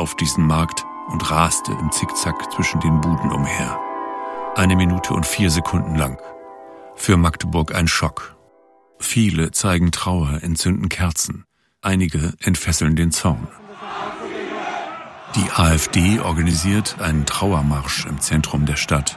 auf diesen Markt und raste im Zickzack zwischen den Buden umher. 1 Minute und 4 Sekunden lang. Für Magdeburg ein Schock. Viele zeigen Trauer, entzünden Kerzen. Einige entfesseln den Zorn. Die AfD organisiert einen Trauermarsch im Zentrum der Stadt.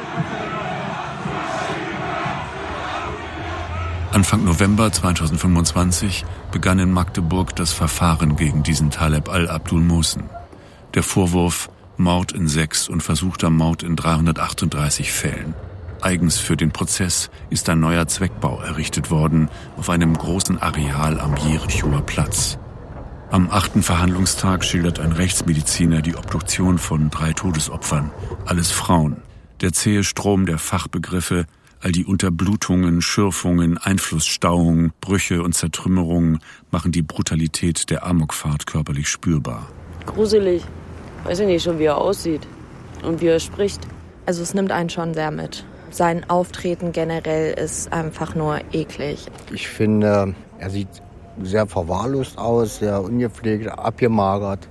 Anfang November 2025 begann in Magdeburg das Verfahren gegen diesen Taleb al-Abdul Mohsen. Der Vorwurf: Mord in 6 und versuchter Mord in 338 Fällen. Eigens für den Prozess ist ein neuer Zweckbau errichtet worden auf einem großen Areal am Jerichoer Platz. Am 8. Verhandlungstag schildert ein Rechtsmediziner die Obduktion von 3 Todesopfern, alles Frauen. Der zähe Strom der Fachbegriffe, all die Unterblutungen, Schürfungen, Einflussstauungen, Brüche und Zertrümmerungen machen die Brutalität der Amokfahrt körperlich spürbar. Gruselig. Weiß ich nicht schon, wie er aussieht und wie er spricht. Also es nimmt einen schon sehr mit. Sein Auftreten generell ist einfach nur eklig. Ich finde, er sieht sehr verwahrlost aus, sehr ungepflegt, abgemagert.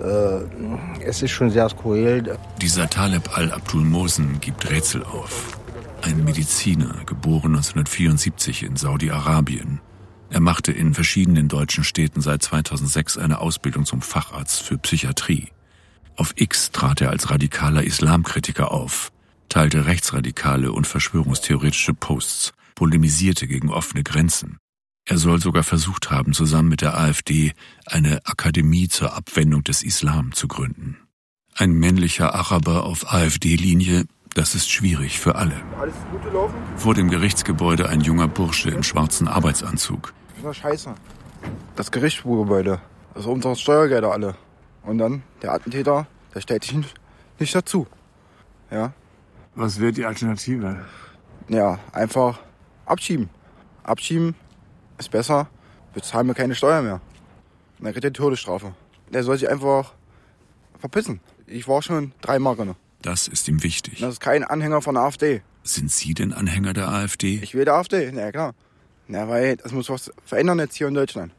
Es ist schon sehr skurril. Dieser Taleb al-Abdul Mohsen gibt Rätsel auf. Ein Mediziner, geboren 1974 in Saudi-Arabien. Er machte in verschiedenen deutschen Städten seit 2006 eine Ausbildung zum Facharzt für Psychiatrie. Auf X trat er als radikaler Islamkritiker auf, teilte rechtsradikale und verschwörungstheoretische Posts, polemisierte gegen offene Grenzen. Er soll sogar versucht haben, zusammen mit der AfD eine Akademie zur Abwendung des Islam zu gründen. Ein männlicher Araber auf AfD-Linie, das ist schwierig für alle. Alles gut gelaufen? Vor dem Gerichtsgebäude ein junger Bursche in schwarzen Arbeitsanzug. Das ist scheiße. Das Gerichtsgebäude, das ist unsere Steuergelder alle. Und dann der Attentäter, der stellt sich nicht dazu. Ja. Was wäre die Alternative? Ja, einfach abschieben. Abschieben ist besser, bezahlen wir keine Steuer mehr. Und dann kriegt er die Todesstrafe. Der soll sich einfach verpissen. Ich war schon 3 Mal drin. Das ist ihm wichtig. Das ist kein Anhänger von der AfD. Sind Sie denn Anhänger der AfD? Ich will der AfD, na ja, klar. Na, weil das muss was verändern jetzt hier in Deutschland.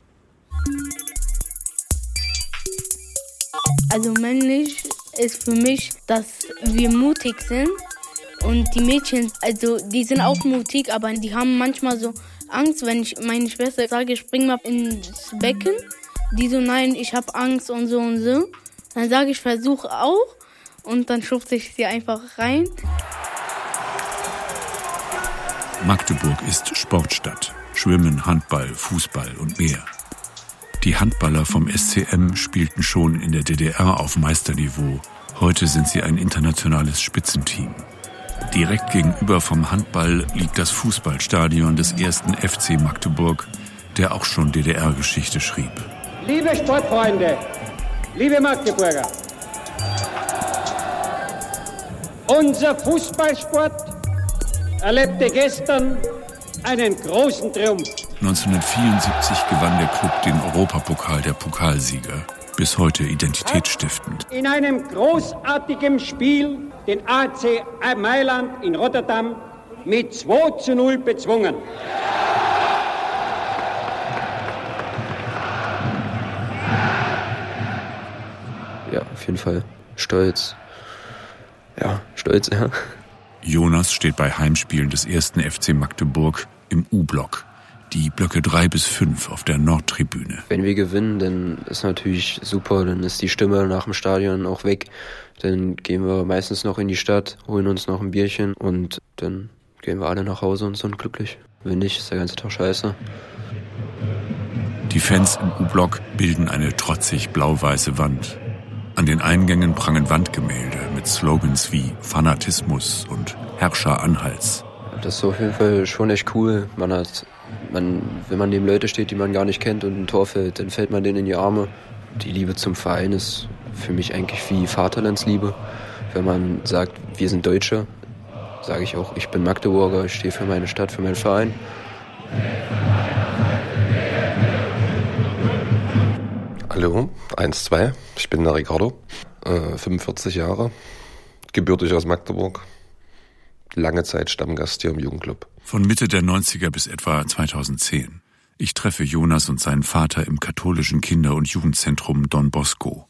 Also männlich ist für mich, dass wir mutig sind. Und die Mädchen, also die sind auch mutig, aber die haben manchmal so Angst, wenn ich meine Schwester sage, spring mal ins Becken. Die so, nein, ich habe Angst und so und so. Dann sage ich, versuch auch. Und dann schubse ich sie einfach rein. Magdeburg ist Sportstadt. Schwimmen, Handball, Fußball und mehr. Die Handballer vom SCM spielten schon in der DDR auf Meisterniveau. Heute sind sie ein internationales Spitzenteam. Direkt gegenüber vom Handball liegt das Fußballstadion des 1. FC Magdeburg, der auch schon DDR-Geschichte schrieb. Liebe Sportfreunde, liebe Magdeburger, unser Fußballsport erlebte gestern einen großen Triumph. 1974 gewann der Klub den Europapokal der Pokalsieger. Bis heute identitätsstiftend. In einem großartigen Spiel den AC Mailand in Rotterdam mit 2:0 bezwungen. Ja, auf jeden Fall stolz. Ja, stolz, ja. Jonas steht bei Heimspielen des 1. FC Magdeburg im U-Block. Die Blöcke 3 bis 5 auf der Nordtribüne. Wenn wir gewinnen, dann ist natürlich super, dann ist die Stimme nach dem Stadion auch weg. Dann gehen wir meistens noch in die Stadt, holen uns noch ein Bierchen und dann gehen wir alle nach Hause und sind glücklich. Wenn nicht, ist der ganze Tag scheiße. Die Fans im U-Block bilden eine trotzig blau-weiße Wand. An den Eingängen prangen Wandgemälde mit Slogans wie Fanatismus und Herrscher Anhalts. Das ist auf jeden Fall schon echt cool. Wenn man neben Leute steht, die man gar nicht kennt und ein Tor fällt, dann fällt man denen in die Arme. Die Liebe zum Verein ist für mich eigentlich wie Vaterlandsliebe. Wenn man sagt, wir sind Deutsche, sage ich auch, ich bin Magdeburger, ich stehe für meine Stadt, für meinen Verein. Hallo, 1, 2, ich bin der Ricardo, 45 Jahre, gebürtig aus Magdeburg, lange Zeit Stammgast hier im Jugendclub. Von Mitte der 90er bis etwa 2010. Ich treffe Jonas und seinen Vater im katholischen Kinder- und Jugendzentrum Don Bosco.